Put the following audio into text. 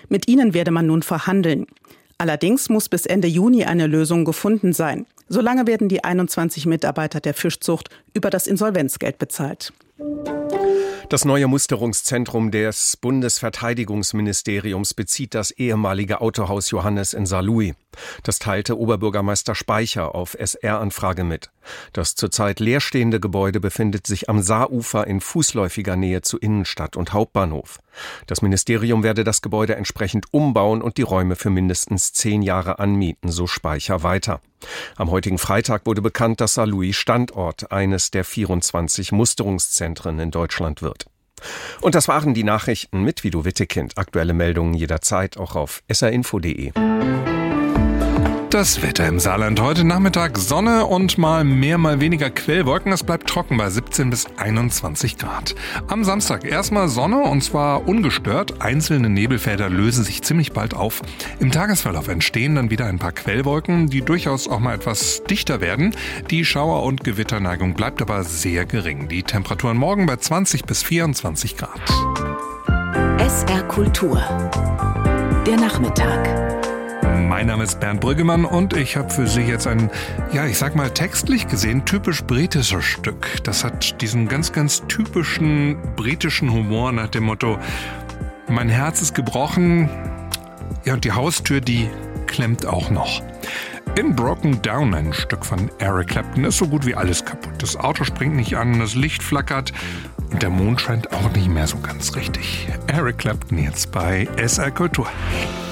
Mit ihnen werde man nun verhandeln. Allerdings muss bis Ende Juni eine Lösung gefunden sein. Solange werden die 21 Mitarbeiter der Fischzucht über das Insolvenzgeld bezahlt. Das neue Musterungszentrum des Bundesverteidigungsministeriums bezieht das ehemalige Autohaus Johannes in Saarlouis. Das teilte Oberbürgermeister Speicher auf SR-Anfrage mit. Das zurzeit leerstehende Gebäude befindet sich am Saarufer in fußläufiger Nähe zu Innenstadt und Hauptbahnhof. Das Ministerium werde das Gebäude entsprechend umbauen und die Räume für mindestens 10 Jahre anmieten, so Speicher weiter. Am heutigen Freitag wurde bekannt, dass Saarlouis Standort eines der 24 Musterungszentren in Deutschland wird. Und das waren die Nachrichten mit Vido Wittekind. Aktuelle Meldungen jederzeit auch auf srinfo.de. Das Wetter im Saarland heute Nachmittag: Sonne und mal mehr, mal weniger Quellwolken. Es bleibt trocken bei 17 bis 21 Grad. Am Samstag erstmal Sonne und zwar ungestört. Einzelne Nebelfelder lösen sich ziemlich bald auf. Im Tagesverlauf entstehen dann wieder ein paar Quellwolken, die durchaus auch mal etwas dichter werden. Die Schauer- und Gewitterneigung bleibt aber sehr gering. Die Temperaturen morgen bei 20 bis 24 Grad. SR Kultur. Der Nachmittag. Mein Name ist Bernd Brüggemann und ich habe für Sie jetzt ein, textlich gesehen typisch britisches Stück. Das hat diesen ganz, ganz typischen britischen Humor nach dem Motto: Mein Herz ist gebrochen, ja, und die Haustür, die klemmt auch noch. In Broken Down, ein Stück von Eric Clapton, ist so gut wie alles kaputt. Das Auto springt nicht an, das Licht flackert und der Mond scheint auch nicht mehr so ganz richtig. Eric Clapton jetzt bei SR Kultur.